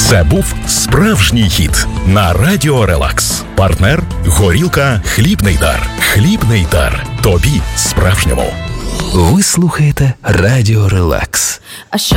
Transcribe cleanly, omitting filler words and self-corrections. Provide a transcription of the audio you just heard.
Це був справжній хіт на Радіо Релакс. Партнер – горілка «Хлібний дар». «Хлібний дар». Тобі справжньому. Ви слухаєте Радіо Релакс. А що